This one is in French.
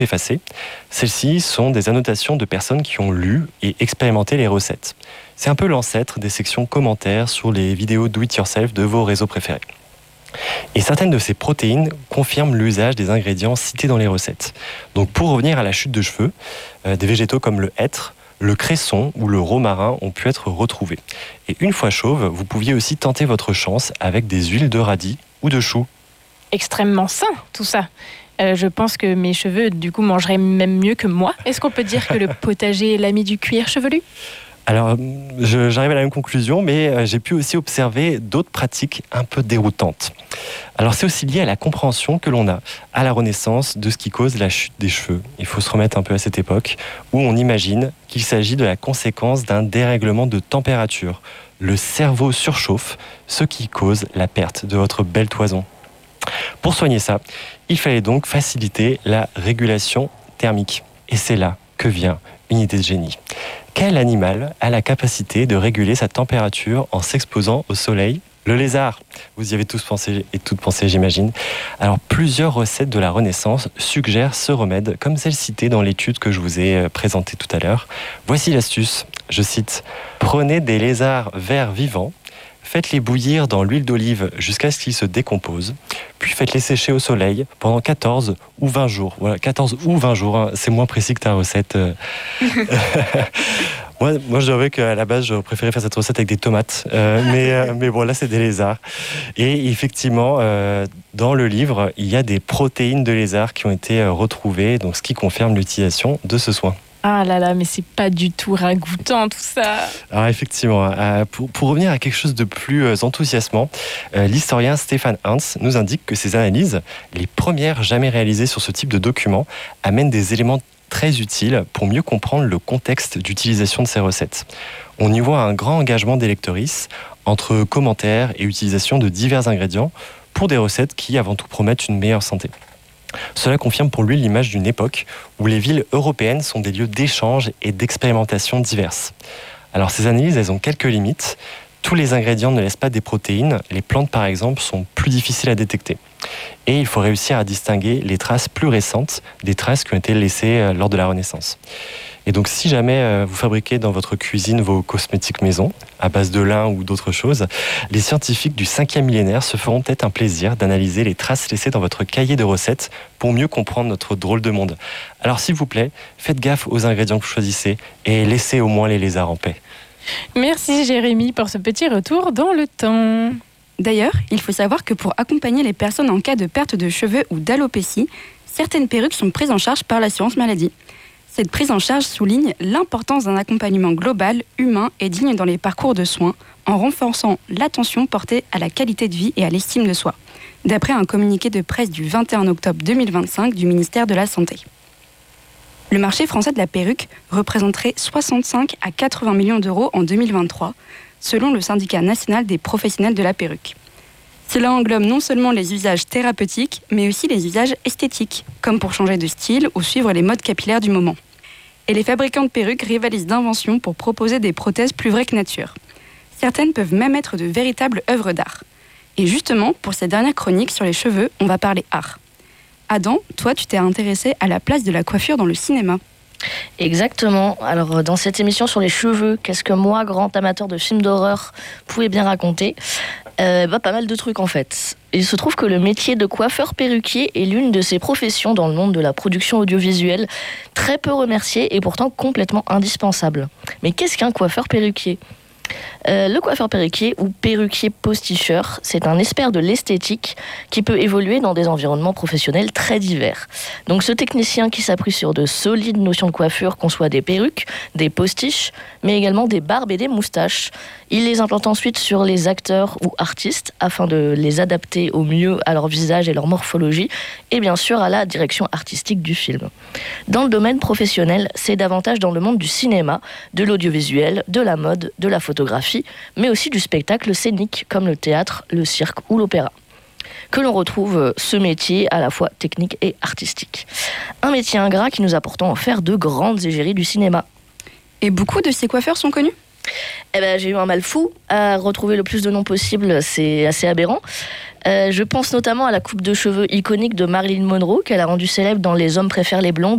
effacées. Celles-ci sont des annotations de personnes qui ont lu et expérimenté les recettes. C'est un peu l'ancêtre des sections commentaires sur les vidéos do-it-yourself de vos réseaux préférés. Et certaines de ces protéines confirment l'usage des ingrédients cités dans les recettes. Donc pour revenir à la chute de cheveux, des végétaux comme le hêtre, le cresson ou le romarin ont pu être retrouvés. Et une fois chauve, vous pouviez aussi tenter votre chance avec des huiles de radis ou de chou. Extrêmement sain, tout ça. Je pense que mes cheveux, du coup, mangeraient même mieux que moi. Est-ce qu'on peut dire que le potager est l'ami du cuir chevelu ? Alors, j'arrive à la même conclusion, mais j'ai pu aussi observer d'autres pratiques un peu déroutantes. Alors, c'est aussi lié à la compréhension que l'on a à la Renaissance de ce qui cause la chute des cheveux. Il faut se remettre un peu à cette époque où on imagine qu'il s'agit de la conséquence d'un dérèglement de température. Le cerveau surchauffe, ce qui cause la perte de votre belle toison. Pour soigner ça, il fallait donc faciliter la régulation thermique. Et c'est là que vient une idée de génie. Quel animal a la capacité de réguler sa température en s'exposant au soleil ? Le lézard. Vous y avez tous pensé et toutes pensé, j'imagine. Alors, plusieurs recettes de la Renaissance suggèrent ce remède, comme celle citée dans l'étude que je vous ai présentée tout à l'heure. Voici l'astuce, je cite « Prenez des lézards verts vivants, faites-les bouillir dans l'huile d'olive jusqu'à ce qu'ils se décomposent, puis faites-les sécher au soleil pendant 14 ou 20 jours. » Voilà, 14 ou 20 jours, hein, c'est moins précis que ta recette. Moi, je dirais qu'à la base, j'aurais préféré faire cette recette avec des tomates. Mais bon, là, c'est des lézards. Et effectivement, dans le livre, il y a des protéines de lézards qui ont été retrouvées, donc ce qui confirme l'utilisation de ce soin. Ah là là, mais c'est pas du tout ragoûtant tout ça. Alors effectivement, pour revenir à quelque chose de plus enthousiasmant, l'historien Stefan Hans nous indique que ces analyses, les premières jamais réalisées sur ce type de document, amènent des éléments très utiles pour mieux comprendre le contexte d'utilisation de ces recettes. On y voit un grand engagement des lectrices entre commentaires et utilisation de divers ingrédients pour des recettes qui, avant tout, promettent une meilleure santé. Cela confirme pour lui l'image d'une époque où les villes européennes sont des lieux d'échange et d'expérimentation diverses. Alors ces analyses, elles ont quelques limites. Tous les ingrédients ne laissent pas des protéines. Les plantes, par exemple, sont plus difficiles à détecter. Et il faut réussir à distinguer les traces plus récentes des traces qui ont été laissées lors de la Renaissance. Et donc, si jamais vous fabriquez dans votre cuisine vos cosmétiques maison, à base de lin ou d'autres choses, les scientifiques du 5e millénaire se feront peut-être un plaisir d'analyser les traces laissées dans votre cahier de recettes pour mieux comprendre notre drôle de monde. Alors, s'il vous plaît, faites gaffe aux ingrédients que vous choisissez et laissez au moins les lézards en paix. Merci Jérémy pour ce petit retour dans le temps. D'ailleurs, il faut savoir que pour accompagner les personnes en cas de perte de cheveux ou d'alopécie, certaines perruques sont prises en charge par l'assurance maladie. Cette prise en charge souligne l'importance d'un accompagnement global, humain et digne dans les parcours de soins, en renforçant l'attention portée à la qualité de vie et à l'estime de soi, d'après un communiqué de presse du 21 octobre 2025 du ministère de la Santé. Le marché français de la perruque représenterait 65 à 80 millions d'euros en 2023, selon le syndicat national des professionnels de la perruque. Cela englobe non seulement les usages thérapeutiques, mais aussi les usages esthétiques, comme pour changer de style ou suivre les modes capillaires du moment. Et les fabricants de perruques rivalisent d'inventions pour proposer des prothèses plus vraies que nature. Certaines peuvent même être de véritables œuvres d'art. Et justement, pour cette dernière chronique sur les cheveux, on va parler art. Adam, toi, tu t'es intéressé à la place de la coiffure dans le cinéma. Exactement. Alors, dans cette émission sur les cheveux, qu'est-ce que moi, grand amateur de films d'horreur, pouvais bien raconter ? Pas mal de trucs en fait. Il se trouve que le métier de coiffeur perruquier est l'une de ces professions dans le monde de la production audiovisuelle, très peu remerciée et pourtant complètement indispensable. Mais qu'est-ce qu'un coiffeur perruquier ? Le coiffeur perruquier ou perruquier posticheur, c'est un expert de l'esthétique qui peut évoluer dans des environnements professionnels très divers. Donc ce technicien qui s'appuie sur de solides notions de coiffure conçoit des perruques, des postiches, mais également des barbes et des moustaches. Il les implante ensuite sur les acteurs ou artistes afin de les adapter au mieux à leur visage et leur morphologie et bien sûr à la direction artistique du film. Dans le domaine professionnel, c'est davantage dans le monde du cinéma, de l'audiovisuel, de la mode, de la photographie, mais aussi du spectacle scénique comme le théâtre, le cirque ou l'opéra, que l'on retrouve ce métier à la fois technique et artistique. Un métier ingrat qui nous a pourtant offert de grandes égéries du cinéma. Et beaucoup de ces coiffeurs sont connus ? J'ai eu un mal fou à retrouver le plus de noms possible, c'est assez aberrant. Je pense notamment à la coupe de cheveux iconique de Marilyn Monroe, qu'elle a rendue célèbre dans Les hommes préfèrent les blondes.